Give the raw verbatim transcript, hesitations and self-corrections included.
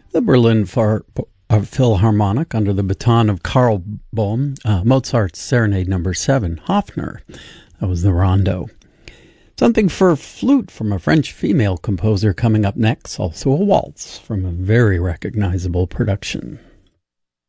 The Berlin Phar- uh, Philharmonic, under the baton of Karl Bohm, uh, Mozart's Serenade Number Seven, Hofner. That was the rondo. Something for flute from a French female composer coming up next. Also a waltz from a very recognizable production.